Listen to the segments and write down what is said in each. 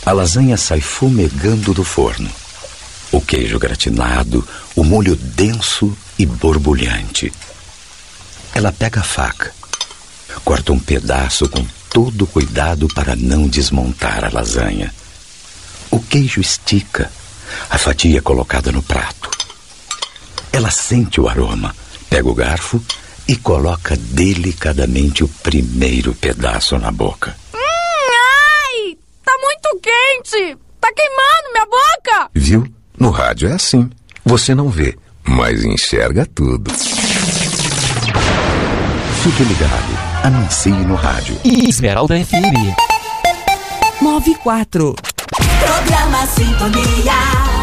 A lasanha sai fumegando do forno. O queijo gratinado, o molho denso e borbulhante. Ela pega a faca, corta um pedaço com todo cuidado para não desmontar a lasanha. O queijo estica, a fatia é colocada no prato. Ela sente o aroma, pega o garfo e coloca delicadamente o primeiro pedaço na boca. Ai! Tá muito quente! Tá queimando minha boca! Viu? No rádio é assim. Você não vê, mas enxerga tudo. Fique ligado. Anuncie no rádio. Esmeralda FM 94. Programa Sintonia.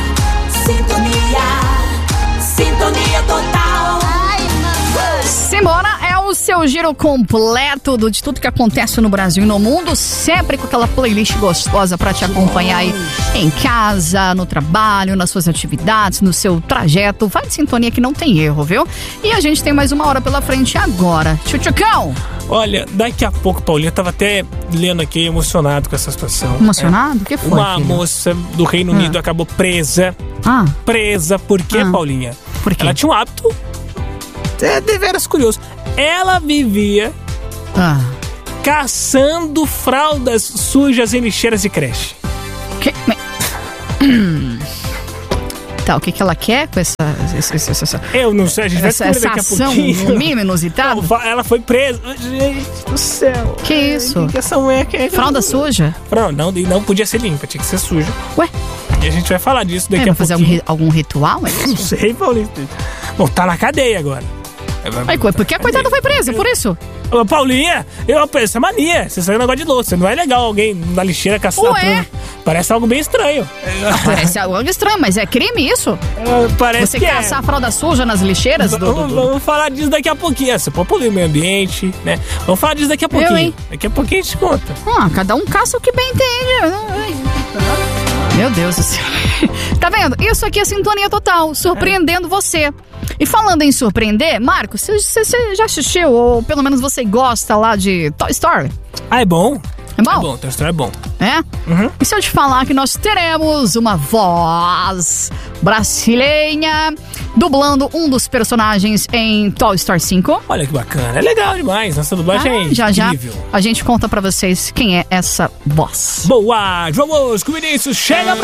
Sintonia total. Simbora, é o seu giro completo de tudo que acontece no Brasil e no mundo, sempre com aquela playlist gostosa pra te acompanhar aí em casa, no trabalho, nas suas atividades, no seu trajeto. Vai de sintonia que não tem erro, viu? E a gente tem mais uma hora pela frente agora. Tchutchucão! Olha, daqui a pouco, Paulinha, eu tava até lendo aqui, emocionado com essa situação. Emocionado? O que foi, Uma filho? moça do Reino Unido acabou presa. Presa, por quê, Paulinha? Por quê? Ela tinha um hábito deveras curioso. Ela vivia caçando fraldas sujas em lixeiras de creche. Tá, o que ela quer com essa eu não sei, a gente vai descobrir daqui a ação pouquinho. mínimo inusitada? Ela foi presa. Gente do céu. Que isso? Que essa mulher quer? Fralda suja? Não podia ser limpa, tinha que ser suja. Ué? E a gente vai falar disso daqui a fazer pouquinho. algum ritual? É não sei, Paulista. Bom, tá na cadeia agora. Porque a coitada foi presa, por isso? Ô, Paulinha, essa mania. Você saiu um negócio de louça. Não é legal alguém na lixeira caçar. Parece algo bem estranho. Parece algo estranho, mas é crime isso? Parece você que caçar a fralda suja nas lixeiras? Vamos falar disso daqui a pouquinho. Você pode poluir o meio ambiente, né? Vamos falar disso daqui a pouquinho. Daqui a pouquinho a gente conta. Cada um caça o que bem entende. Meu Deus do céu. Tá vendo? Isso aqui é sintonia total, surpreendendo você. E falando em surpreender, Marcos, você já assistiu, ou pelo menos você gosta lá de Toy Story? É bom? É bom? É bom, Toy Story é bom. É? Uhum. E se eu te falar que nós teremos uma voz brasileira dublando um dos personagens em Toy Story 5? Olha que bacana, é legal demais, nossa dublagem é incrível. Já a gente conta pra vocês quem é essa voz. Boa, vamos com o Vinícius, chega pra